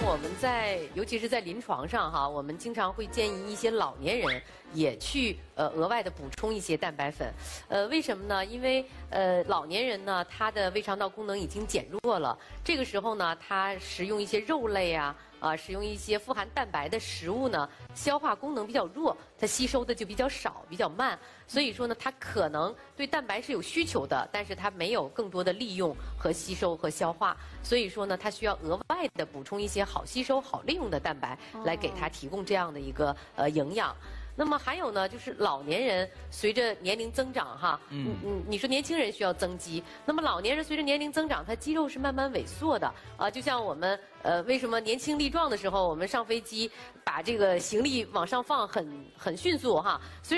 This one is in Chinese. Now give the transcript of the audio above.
我们尤其是在临床上哈，我们经常会建议一些老年人也去额外的补充一些蛋白粉。为什么呢？因为老年人呢，他的胃肠道功能已经减弱了，这个时候呢，他食用一些肉类啊。使用一些富含蛋白的食物呢，消化功能比较弱，它吸收的就比较少，比较慢。所以说呢，它可能对蛋白是有需求的，但是它没有更多的利用和吸收和消化。所以说呢，它需要额外的补充一些好吸收、好利用的蛋白，来给它提供这样的一个营养。那么还有呢，就是老年人随着年龄增长哈，你说年轻人需要增肌，那么老年人随着年龄增长，他肌肉是慢慢萎缩的啊。就像我们为什么年轻力壮的时候，我们上飞机把这个行李往上放很迅速哈，